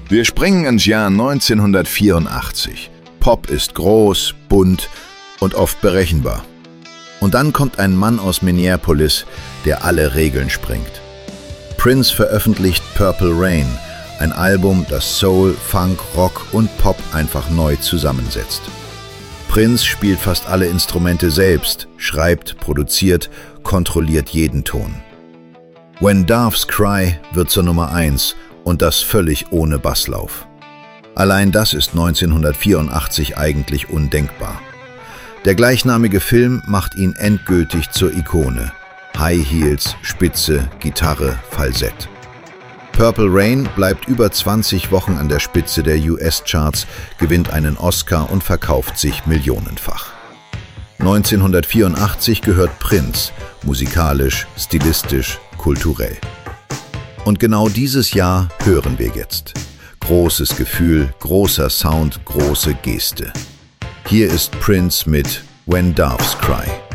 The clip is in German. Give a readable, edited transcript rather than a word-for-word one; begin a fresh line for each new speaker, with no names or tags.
Wir springen ins Jahr 1984. Pop ist groß, bunt und oft berechenbar. Und dann kommt ein Mann aus Minneapolis, der alle Regeln sprengt. Prince veröffentlicht Purple Rain, ein Album, das Soul, Funk, Rock und Pop einfach neu zusammensetzt. Prince spielt fast alle Instrumente selbst, schreibt, produziert, kontrolliert jeden Ton. When Doves Cry wird zur Nummer 1 und das völlig ohne Basslauf. Allein das ist 1984 eigentlich undenkbar. Der gleichnamige Film macht ihn endgültig zur Ikone. High Heels, Spitze, Gitarre, Falsett. Purple Rain bleibt über 20 Wochen an der Spitze der US-Charts, gewinnt einen Oscar und verkauft sich millionenfach. 1984 gehört Prince, musikalisch, stilistisch, kulturell. Und genau dieses Jahr hören wir jetzt. Großes Gefühl, großer Sound, große Geste. Hier ist Prince mit When Doves Cry.